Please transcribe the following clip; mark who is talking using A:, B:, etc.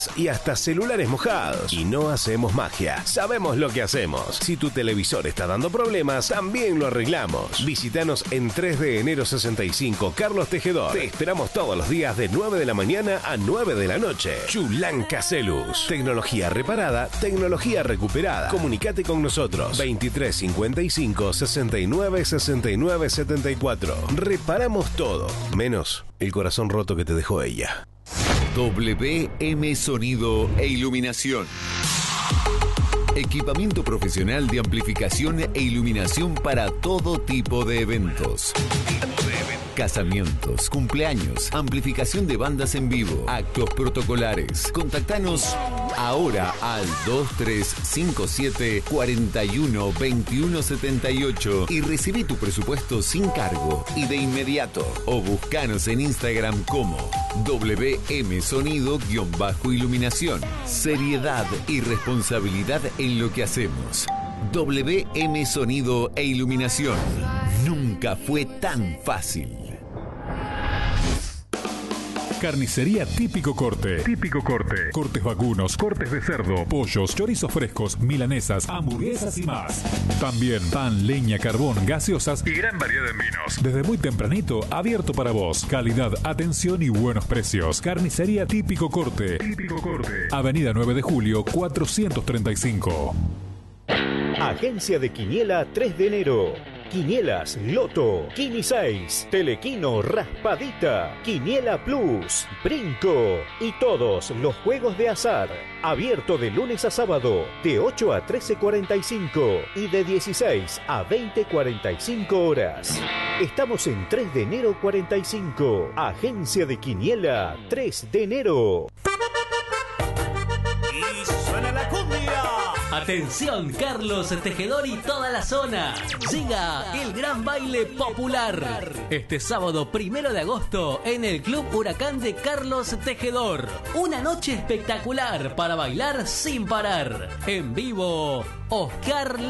A: y hasta celulares mojados. Y no hacemos magia, sabemos lo que hacemos. Si tu televisor está dando problemas, también lo arreglamos. Visítanos en 3 de enero 65, Carlos Tejedor. Te esperamos todos los días de 9 de la mañana a 9 de la noche. Chulanca Celus. Tecnología reparada, tecnología recuperada. Comunicate con nosotros. 23 55 69 69 74. Reparamos todo, menos el corazón roto que te dejó ella.
B: WM Sonido e Iluminación. Equipamiento profesional de amplificación e iluminación para todo tipo de eventos. Casamientos, cumpleaños, amplificación de bandas en vivo, actos protocolares. Contactanos ahora al 2357 41 21 78 y recibí tu presupuesto sin cargo y de inmediato. O buscanos en Instagram como WM Sonido-Iluminación. Seriedad y responsabilidad en lo que hacemos. WM Sonido e Iluminación. Nunca fue tan fácil.
C: Carnicería Típico Corte. Típico Corte. Cortes vacunos, cortes de cerdo, pollos, chorizos frescos, milanesas, hamburguesas y más. También pan, leña, carbón, gaseosas y gran variedad en vinos. Desde muy tempranito, abierto para vos. Calidad, atención y buenos precios. Carnicería Típico Corte. Típico Corte. Avenida 9 de Julio, 435.
D: Agencia de Quiniela 3 de enero. Quinielas, Loto, Quini 6, Telequino, Raspadita, Quiniela Plus, Brinco y todos los juegos de azar. Abierto de lunes a sábado, de 8 a 13:45 y de 16 a 20:45 horas. Estamos en 3 de enero 45. Agencia de Quiniela 3 de enero.
E: Y suena la cumbia.
F: Atención, Carlos Tejedor y toda la zona. Llega el gran baile popular. Este sábado 1 de agosto en el Club Huracán de Carlos Tejedor. Una noche espectacular para bailar sin parar. En vivo, Oscar